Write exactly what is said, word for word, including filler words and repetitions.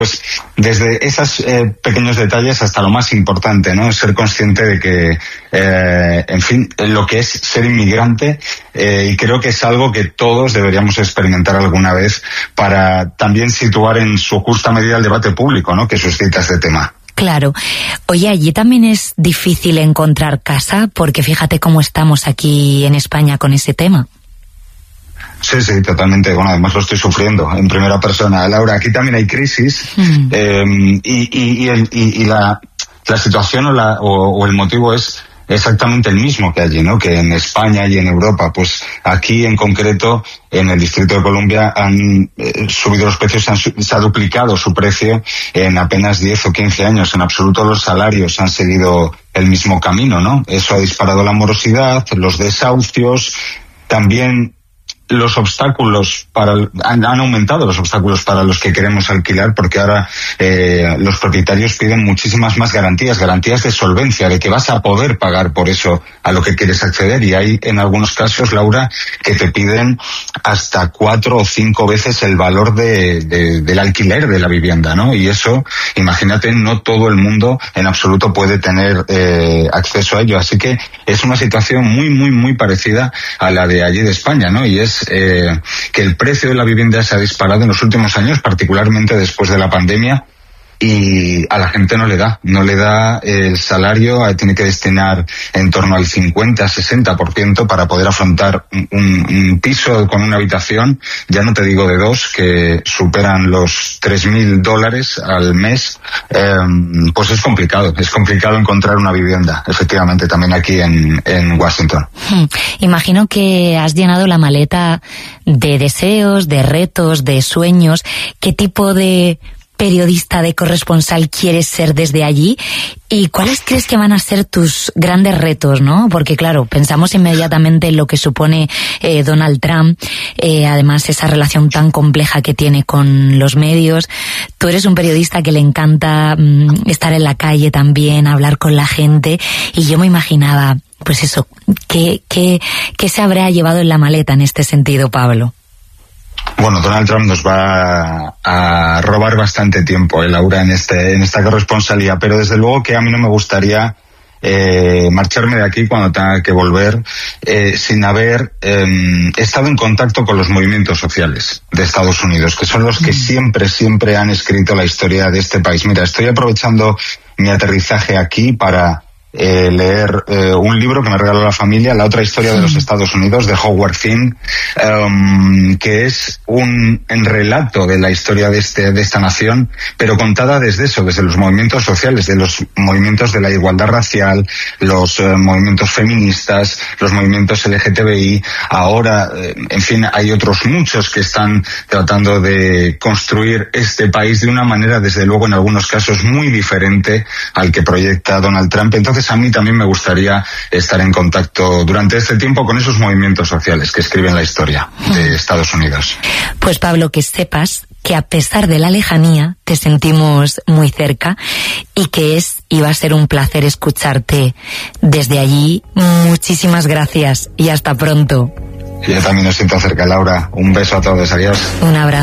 Pues desde esos eh, pequeños detalles hasta lo más importante, ¿no? Ser consciente de que, eh, en fin, lo que es ser inmigrante, eh, y creo que es algo que todos deberíamos experimentar alguna vez para también situar en su justa medida el debate público, ¿no? Que suscita este tema. Claro. Oye, allí también es difícil encontrar casa, porque fíjate cómo estamos aquí en España con ese tema. Sí, sí, totalmente. Bueno, además lo estoy sufriendo en primera persona. Laura, aquí también hay crisis, mm. eh, y, y, y, el, y, y la, la situación o, la, o, o el motivo es exactamente el mismo que allí, ¿no? Que en España y en Europa. Pues aquí en concreto, en el Distrito de Columbia, han eh, subido los precios, han, se ha duplicado su precio en apenas diez o quince años. En absoluto los salarios han seguido el mismo camino, ¿no? Eso ha disparado la morosidad, los desahucios, también los obstáculos para han, han aumentado los obstáculos para los que queremos alquilar, porque ahora eh, los propietarios piden muchísimas más garantías, garantías de solvencia, de que vas a poder pagar por eso a lo que quieres acceder, y hay en algunos casos, Laura, que te piden hasta cuatro o cinco veces el valor de, de, del alquiler de la vivienda, ¿no? Y eso, imagínate, no todo el mundo en absoluto puede tener eh, acceso a ello, así que es una situación muy, muy, muy parecida a la de allí de España, ¿no? Y es Eh, que el precio de la vivienda se ha disparado en los últimos años, particularmente después de la pandemia, y a la gente no le da, no le da el salario, tiene que destinar en torno al cincuenta a sesenta por ciento para poder afrontar un, un piso con una habitación, ya no te digo de dos, que superan los tres mil dólares al mes. Eh, pues es complicado, es complicado encontrar una vivienda, efectivamente, también aquí en, en Washington. Hmm. Imagino que has llenado la maleta de deseos, de retos, de sueños. ¿Qué tipo de periodista, de corresponsal quieres ser desde allí? ¿Y cuáles crees que van a ser tus grandes retos, no? Porque claro, pensamos inmediatamente en lo que supone eh, Donald Trump, eh, además esa relación tan compleja que tiene con los medios. Tú eres un periodista que le encanta mm, estar en la calle también, hablar con la gente, y yo me imaginaba, pues eso, ¿qué, qué, qué se habrá llevado en la maleta en este sentido, Pablo? Bueno, Donald Trump nos va a, a robar bastante tiempo, eh, Laura, en este en esta corresponsalía, pero desde luego que a mí no me gustaría eh, marcharme de aquí cuando tenga que volver eh, sin haber eh, estado en contacto con los movimientos sociales de Estados Unidos, que son los que siempre, siempre han escrito la historia de este país. Mira, estoy aprovechando mi aterrizaje aquí para Eh, leer eh, un libro que me regaló la familia, La otra historia de los Estados Unidos, de Howard Zinn, um, que es un, un relato de la historia de este de esta nación, pero contada desde eso, desde los movimientos sociales, de los movimientos de la igualdad racial, los eh, movimientos feministas, los movimientos L G T B I. Ahora, eh, en fin, hay otros muchos que están tratando de construir este país de una manera, desde luego, en algunos casos muy diferente al que proyecta Donald Trump. Entonces, a mí también me gustaría estar en contacto durante este tiempo con esos movimientos sociales que escriben la historia de Estados Unidos. Pues Pablo, que sepas que a pesar de la lejanía te sentimos muy cerca, y que es y va a ser un placer escucharte desde allí. Muchísimas gracias y hasta pronto. Yo también me siento cerca, Laura. Un beso a todos, adiós. Un abrazo.